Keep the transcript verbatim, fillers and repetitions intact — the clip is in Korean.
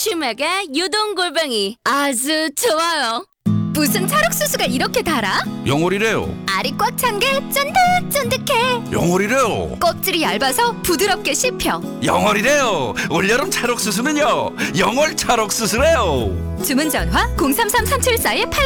심하게 유동골뱅이 아주 좋아요. 무슨 찰옥수수가 이렇게 달아? 영월이래요. 알이 꽉 찬 게 쫀득쫀득해. 영월이래요. 껍질이 얇아서 부드럽게 씹혀. 영월이래요. 올여름 찰옥수수는요 영월 찰옥수수래요. 주문 전화 공삼삼 삼칠사 팔